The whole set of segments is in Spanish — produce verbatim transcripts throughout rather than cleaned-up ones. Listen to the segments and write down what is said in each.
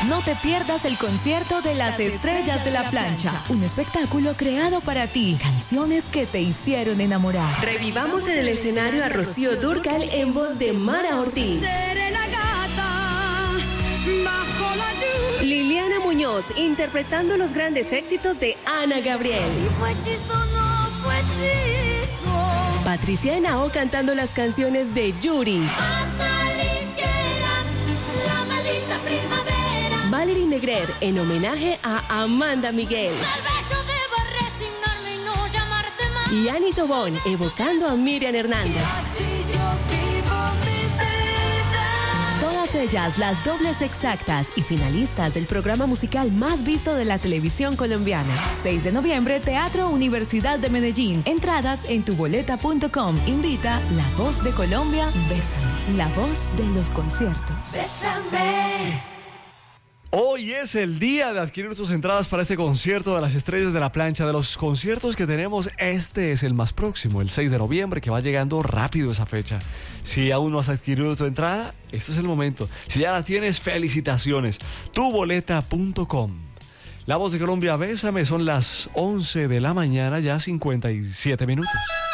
No te pierdas el concierto de las estrellas de la plancha, un espectáculo creado para ti, canciones que te hicieron enamorar. Revivamos en el escenario a Rocío Dúrcal en voz de Mara Ortiz. Seré la gata bajo la lluvia. Liliana Muñoz interpretando los grandes éxitos de Ana Gabriel. Si fue hechizo, no fue hechizo. Patricia Henao cantando las canciones de Yuri. La maldita primavera. Valerie Negrer en homenaje a Amanda Miguel. Tal vez yo deba resignarme y no llamarte más. Y Annie Tobón evocando a Miriam Hernández. Así yo vivo mi vida. Todas ellas, las dobles exactas y finalistas del programa musical más visto de la televisión colombiana. seis de noviembre, Teatro Universidad de Medellín. Entradas en tuboleta punto com. Invita La Voz de Colombia, Bésame. La voz de los conciertos. Bésame. Hoy es el día de adquirir tus entradas para este concierto de las estrellas de la plancha. De los conciertos que tenemos, este es el más próximo, el seis de noviembre, que va llegando rápido esa fecha. Si aún no has adquirido tu entrada, este es el momento. Si ya la tienes, felicitaciones. tuboleta punto com. La Voz de Colombia, Bésame, son las once de la mañana, ya cincuenta y siete minutos.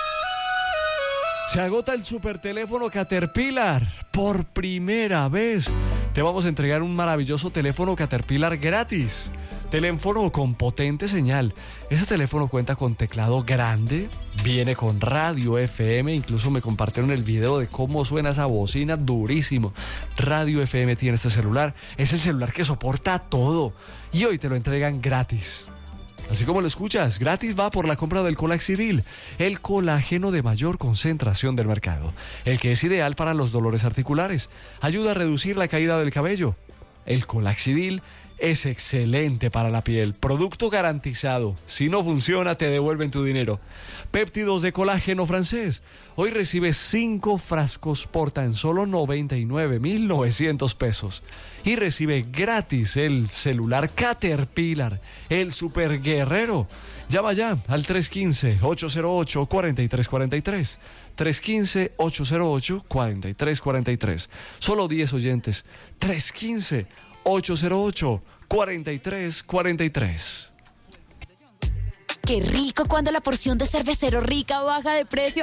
Se agota el superteléfono Caterpillar. Por primera vez te vamos a entregar un maravilloso teléfono Caterpillar gratis. Teléfono con potente señal. Ese teléfono cuenta con teclado grande, viene con radio F M, incluso me compartieron el video de cómo suena esa bocina, durísimo. Radio F M tiene este celular, es el celular que soporta todo y hoy te lo entregan gratis. Así como lo escuchas, gratis va por la compra del Colaxidil, el colágeno de mayor concentración del mercado, el que es ideal para los dolores articulares, ayuda a reducir la caída del cabello. El Colaxidil es excelente para la piel, producto garantizado. Si no funciona, te devuelven tu dinero. Péptidos de colágeno francés. Hoy recibes cinco frascos por tan solo noventa y nueve mil novecientos pesos. Y recibe gratis el celular Caterpillar, el super guerrero. Llama ya al tres uno cinco, ocho cero ocho, cuatro tres cuatro tres. tres uno cinco, ocho cero ocho, cuatro tres cuatro tres. Solo diez oyentes. tres uno cinco, ocho cero ocho, cuatro tres cuatro tres. Qué rico cuando la porción de cervecero rica baja de precio.